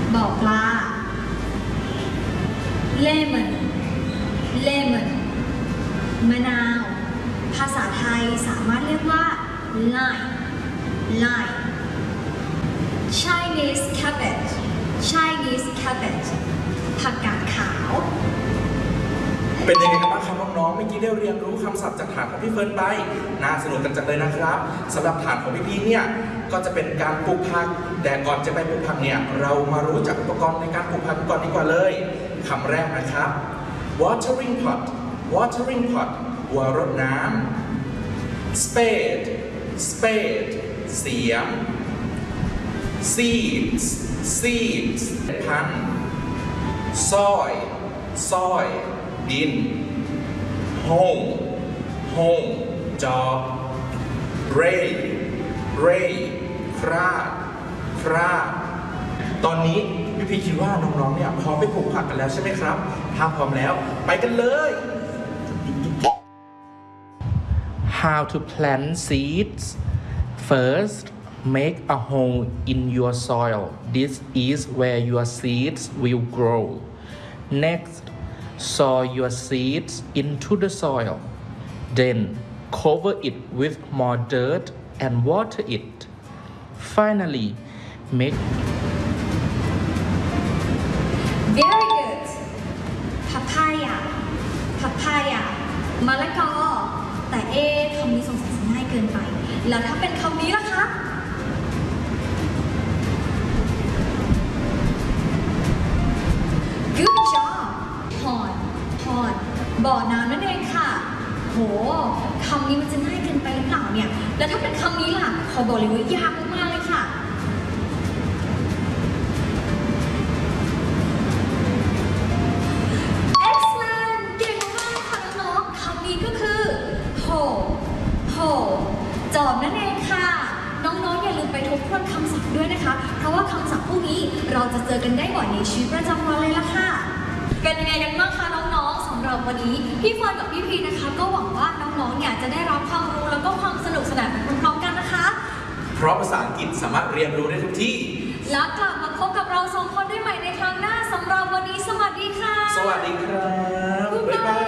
บ่อปลา lemon lemon มะนาวภาษาไทยสามารถเรียกว่า lime lime Chinese cabbage Chinese cabbage ผักกาดขาวเป็นยังไงกันบ้างครับน้องๆเมื่อกี้ได้เรียนรู้คำศัพท์จากฐานของพี่เฟิร์นไปน่าสนุกกันจังเลยนะครับสำหรับฐานของพี่เนี่ยก็จะเป็นการปลูกผักแต่ก่อนจะไปปลูกผักเนี่ยเรามารู้จักอุปกรณ์ในการปลูกผักก่อนดีกว่าเลยคำแรกนะครับ watering pot watering pot หัวรดน้ำ spade spade เสียม seeds seeds พันธุ์ soil soil ดิน home home จอบ ray ray คราดคราดตอนนี้พี่คิดว่าน้องๆเนี่ยพร้อมไปปลูกผักกันแล้วใช่ไหมครับถ้าพร้อมแล้วไปกันเลย How to plant seeds first make a hole in your soil this is where your seeds will grow next sow your seeds into the soil then cover it with more dirt and water it finally make Very good papaya papaya มะละกอแต่คำนี้สงสัยง่ายเกินไปแล้วถ้าเป็นคำนี้ล่ะคะ Good job pond pond บ่อน้ำนั่นเองค่ะโหคำนี้มันจะง่ายเกินไปหรือเปล่าเนี่ยแล้วถ้าเป็นคำนี้ล่ะขอบอกเลยว่ายากมากๆเลยค่ะจอบนั่นเองค่ะน้องๆอย่าลืมไปทบทวนคำศัพท์ด้วยนะคะเพราะว่าคำศัพท์พวกนี้เราจะเจอกันได้บ่อยในชีวิตประจำวันเลยล่ะค่ะเป็นยังไงกันบ้างคะน้องๆสำหรับวันนี้พี่เฟิร์นกับพี่พีนะคะก็หวังว่าน้องๆเนี่ยจะได้รับความรู้แล้วก็ความสนุกสนานพร้อมๆกันนะคะเพราะภาษาอังกฤษสามารถเรียนรู้ได้ทุกที่แล้วกลับมาพบกับเราสองคนได้ใหม่ในครั้งหน้าสำหรับวันนี้สวัสดีค่ะสวัสดีครับบ๊ายบาย